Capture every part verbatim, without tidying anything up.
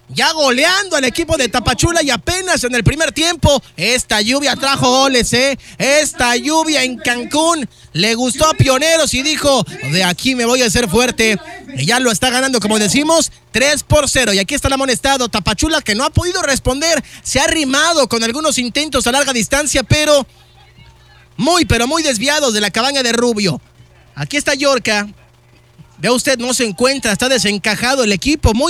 ya goleando al equipo de Tapachula y apenas en el primer tiempo, esta lluvia trajo goles, ¿eh? Esta lluvia en Cancún le gustó a Pioneros y dijo, de aquí me voy a hacer fuerte. Y ya lo está ganando, como decimos, tres por cero. Y aquí está el amonestado, Tapachula, que no ha podido responder, se ha arrimado con algunos intentos a larga distancia, pero muy, pero muy desviados de la cabaña de Rubio. Aquí está Yorka. Vea usted, no se encuentra, está desencajado el equipo, muy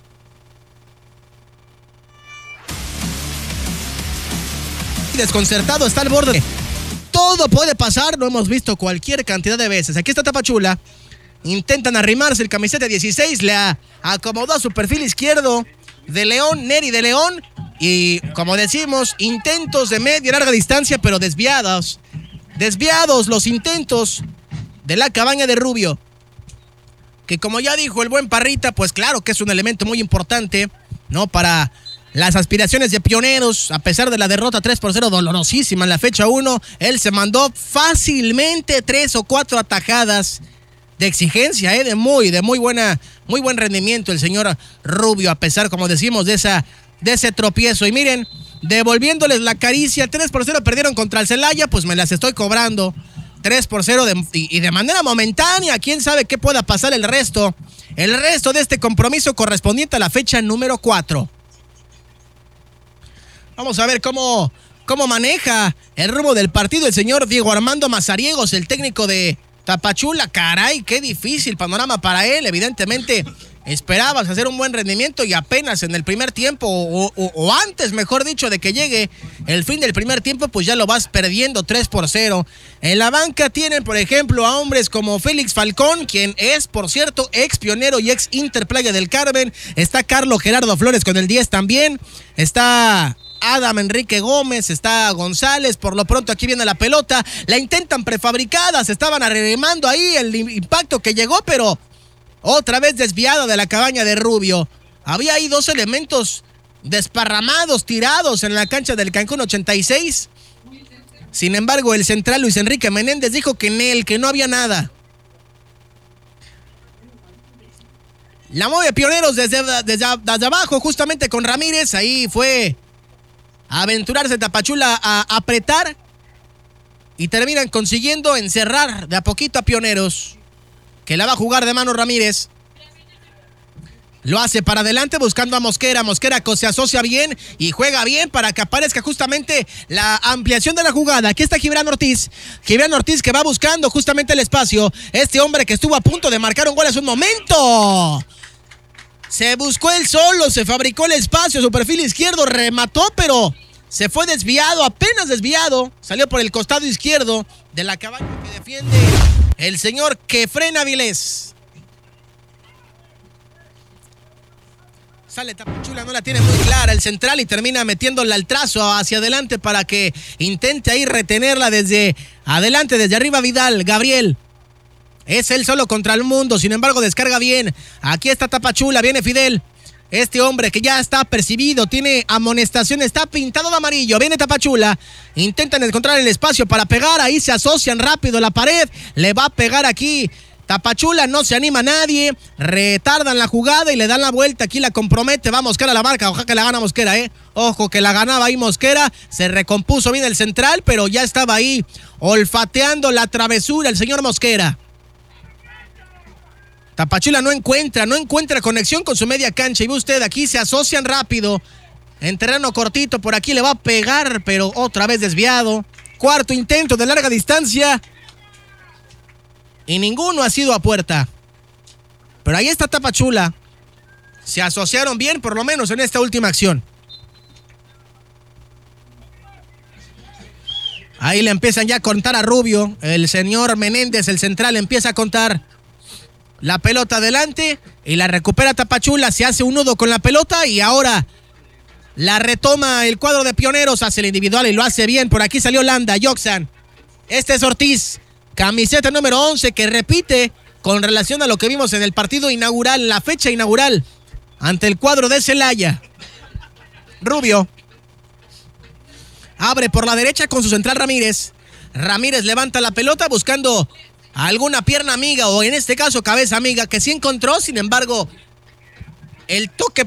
desconcertado, está al borde. Todo puede pasar, lo hemos visto cualquier cantidad de veces. Aquí está Tapachula, intentan arrimarse el camiseta dieciséis, le acomodó a su perfil izquierdo de León, Neri de León, y como decimos, intentos de media y larga distancia, pero desviados, desviados los intentos de la cabaña de Rubio, que como ya dijo el buen Parrita, pues claro que es un elemento muy importante, ¿no? Para las aspiraciones de Pioneros, a pesar de la derrota tres por cero dolorosísima en la fecha uno, él se mandó fácilmente tres o cuatro atajadas de exigencia, ¿eh? de muy, de muy buena, muy buen rendimiento el señor Rubio, a pesar, como decimos, de esa, de ese tropiezo. Y miren, devolviéndoles la caricia, tres por cero perdieron contra el Celaya, pues me las estoy cobrando. tres por cero de, y, y de manera momentánea, quién sabe qué pueda pasar el resto, el resto de este compromiso correspondiente a la fecha número cuatro. Vamos a ver cómo, cómo maneja el rumbo del partido el señor Diego Armando Mazariegos, el técnico de Tapachula. Caray, qué difícil panorama para él. Evidentemente esperabas hacer un buen rendimiento y apenas en el primer tiempo, o, o, o antes, mejor dicho, de que llegue el fin del primer tiempo, pues ya lo vas perdiendo tres por cero. En la banca tienen, por ejemplo, a hombres como Félix Falcón, quien es, por cierto, ex Pionero y ex Inter Playa del Carmen. Está Carlos Gerardo Flores con el diez también. Está Adam Enrique Gómez, está González. Por lo pronto aquí viene la pelota, la intentan prefabricada, se estaban arremando ahí el impacto que llegó, pero otra vez desviado de la cabaña de Rubio. Había ahí dos elementos desparramados, tirados en la cancha del Cancún ochenta y seis. Sin embargo, el central Luis Enrique Menéndez dijo que en él, que no había nada. La mueve Pioneros desde, desde, desde abajo, justamente con Ramírez. Ahí fue a aventurarse Tapachula a apretar y terminan consiguiendo encerrar de a poquito a Pioneros, que la va a jugar de mano Ramírez. Lo hace para adelante buscando a Mosquera. Mosquera se asocia bien y juega bien para que aparezca justamente la ampliación de la jugada. Aquí está Gibran Ortiz. Gibran Ortiz que va buscando justamente el espacio. Este hombre que estuvo a punto de marcar un gol hace un momento. Se buscó él solo, se fabricó el espacio, su perfil izquierdo, remató, pero se fue desviado, apenas desviado. Salió por el costado izquierdo de la cabaña que defiende el señor Kefren Avilés. Sale Tapachula, no la tiene muy clara el central y termina metiéndola al trazo hacia adelante para que intente ahí retenerla desde adelante, desde arriba Vidal, Gabriel. Es él solo contra el mundo, sin embargo descarga bien. Aquí está Tapachula, viene Fidel. Este hombre que ya está percibido, tiene amonestación, está pintado de amarillo. Viene Tapachula, intentan encontrar el espacio para pegar, ahí se asocian rápido la pared. Le va a pegar aquí Tapachula, no se anima nadie, retardan la jugada y le dan la vuelta, aquí la compromete, va Mosquera a la marca, ojalá que la gana Mosquera, eh. Ojo que la ganaba ahí Mosquera, se recompuso bien el central, pero ya estaba ahí olfateando la travesura el señor Mosquera. Tapachula no encuentra, no encuentra conexión con su media cancha. Y ve usted, aquí se asocian rápido. En terreno cortito, por aquí le va a pegar, pero otra vez desviado. Cuarto intento de larga distancia. Y ninguno ha sido a puerta. Pero ahí está Tapachula. Se asociaron bien, por lo menos en esta última acción. Ahí le empiezan ya a contar a Rubio. El señor Menéndez, el central, empieza a contar. La pelota adelante y la recupera Tapachula, se hace un nudo con la pelota y ahora la retoma el cuadro de Pioneros, hace el individual y lo hace bien. Por aquí salió Landa, Yoxan. Este es Ortiz, camiseta número once, que repite con relación a lo que vimos en el partido inaugural, la fecha inaugural, ante el cuadro de Celaya. Rubio abre por la derecha con su central Ramírez. Ramírez levanta la pelota buscando alguna pierna amiga o en este caso cabeza amiga que sí encontró, sin embargo el toque